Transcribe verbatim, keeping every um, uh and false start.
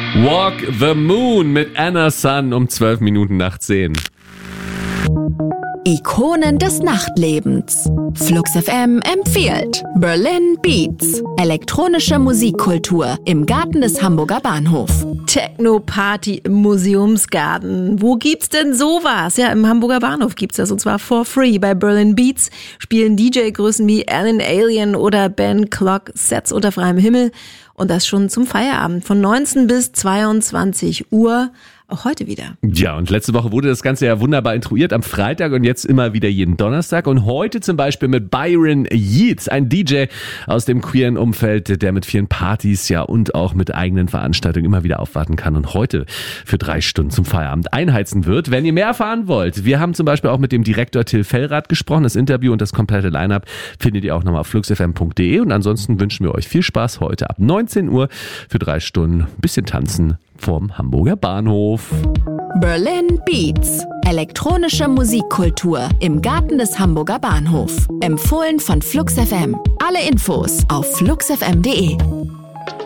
Walk the Moon mit Anna Sun um zwölf Minuten nach zehn. Ikonen des Nachtlebens. Flux F M empfiehlt Berlin Beats. Elektronische Musikkultur im Garten des Hamburger Bahnhof. Techno-Party im Museumsgarten. Wo gibt's denn sowas? Ja, im Hamburger Bahnhof gibt's das und zwar for free. Bei Berlin Beats spielen D J-Größen wie Alan Alien oder Ben Clock Sets unter freiem Himmel und das schon zum Feierabend von neunzehn bis zweiundzwanzig Uhr. Auch heute wieder. Ja, und letzte Woche wurde das Ganze ja wunderbar intruiert am Freitag und jetzt immer wieder jeden Donnerstag. Und heute zum Beispiel mit Byron Yeats, ein D J aus dem queeren Umfeld, der mit vielen Partys ja und auch mit eigenen Veranstaltungen immer wieder aufwarten kann und heute für drei Stunden zum Feierabend einheizen wird. Wenn ihr mehr erfahren wollt, wir haben zum Beispiel auch mit dem Direktor Till Fellrath gesprochen. Das Interview und das komplette Line-Up findet ihr auch nochmal auf flux f m punkt d e. Und ansonsten wünschen wir euch viel Spaß heute ab neunzehn Uhr für drei Stunden ein bisschen tanzen vorm Hamburger Bahnhof. Berlin Beats. Elektronische Musikkultur im Garten des Hamburger Bahnhof. Empfohlen von Flux F M. Alle Infos auf flux f m punkt d e.